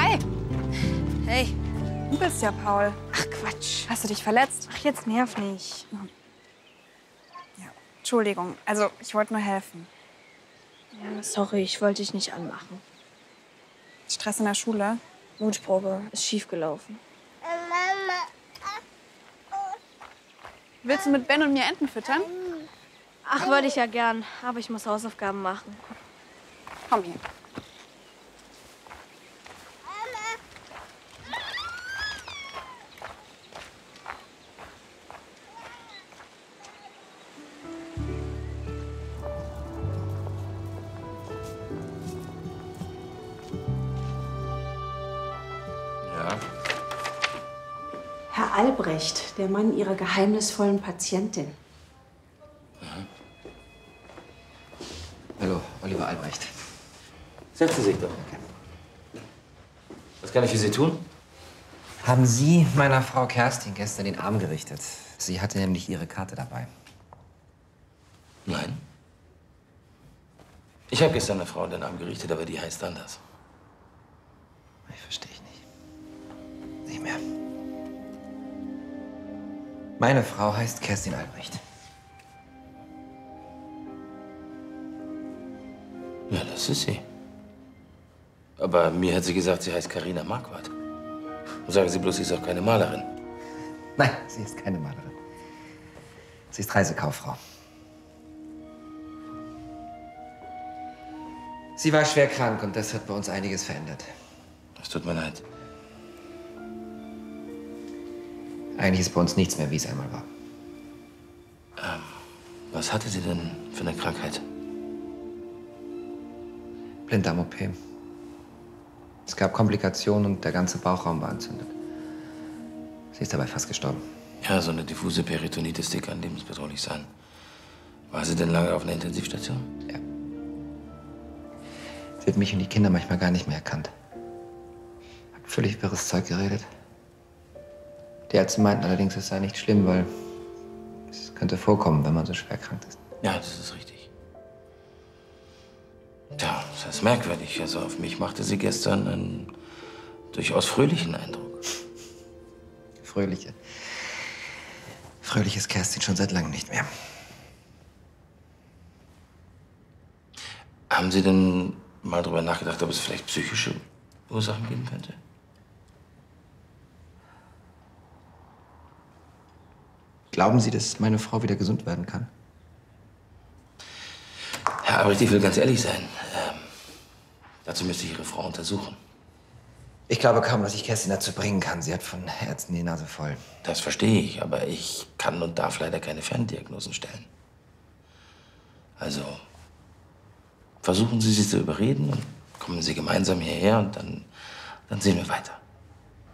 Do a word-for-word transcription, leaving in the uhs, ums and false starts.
Hi. Hey. Du bist ja Paul. Ach, Quatsch. Hast du dich verletzt? Ach, jetzt nerv nicht. Ja, Entschuldigung. Also, ich wollte nur helfen. Ja, sorry, ich wollte dich nicht anmachen. Stress in der Schule? Mutprobe ist schiefgelaufen. Willst du mit Ben und mir Enten füttern? Ach, wollte ich ja gern. Aber ich muss Hausaufgaben machen. Komm hier. Ja. Herr Albrecht, der Mann Ihrer geheimnisvollen Patientin. Mhm. Hallo, Oliver Albrecht. Setzen Sie sich doch. Okay. Was kann ich für Sie tun? Haben Sie meiner Frau Kerstin gestern den Arm gerichtet? Sie hatte nämlich ihre Karte dabei. Nein. Ich habe gestern eine Frau den Arm gerichtet, aber die heißt anders. Ich verstehe ich nicht. Nicht mehr. Meine Frau heißt Kerstin Albrecht. Ja, das ist sie. Aber mir hat sie gesagt, sie heißt Carina Marquardt. Und sagen Sie bloß, sie ist auch keine Malerin. Nein, sie ist keine Malerin. Sie ist Reisekauffrau. Sie war schwer krank und das hat bei uns einiges verändert. Es tut mir leid. Eigentlich ist bei uns nichts mehr, wie es einmal war. Ähm, was hatte sie denn für eine Krankheit? Blinddarm-O P. Es gab Komplikationen und der ganze Bauchraum war entzündet. Sie ist dabei fast gestorben. Ja, so eine diffuse Peritonitis, die kann lebensbedrohlich sein. War sie denn lange auf einer Intensivstation? Ja. Sie hat mich und die Kinder manchmal gar nicht mehr erkannt. Hat völlig wirres Zeug geredet. Die Ärzte meinten allerdings, es sei nicht schlimm, weil es könnte vorkommen, wenn man so schwer krank ist. Ja, das ist richtig. Tja, das ist merkwürdig. Also auf mich machte sie gestern einen durchaus fröhlichen Eindruck. Fröhliche. Fröhlich ist Kerstin schon seit langem nicht mehr. Haben Sie denn mal darüber nachgedacht, ob es vielleicht psychische Ursachen geben könnte? Glauben Sie, dass meine Frau wieder gesund werden kann? Herr Albrecht, ich will ganz ehrlich sein. Ähm, dazu müsste ich Ihre Frau untersuchen. Ich glaube kaum, dass ich Kerstin dazu bringen kann. Sie hat von Ärzten die Nase voll. Das verstehe ich, aber ich kann und darf leider keine Ferndiagnosen stellen. Also, versuchen Sie sie zu überreden und kommen Sie gemeinsam hierher und dann, dann sehen wir weiter.